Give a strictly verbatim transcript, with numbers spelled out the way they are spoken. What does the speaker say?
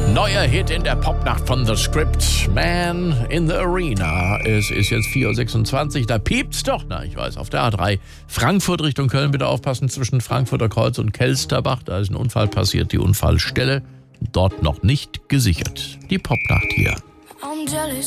Neuer Hit in der Popnacht von The Script, Man in the Arena. Es ist jetzt vier Uhr sechsundzwanzig, da piept's doch. Na, ich weiß, auf der A drei Frankfurt Richtung Köln, bitte aufpassen, zwischen Frankfurter Kreuz und Kelsterbach. Da ist ein Unfall passiert, die Unfallstelle dort noch nicht gesichert. Die Popnacht hier. I'm jealous.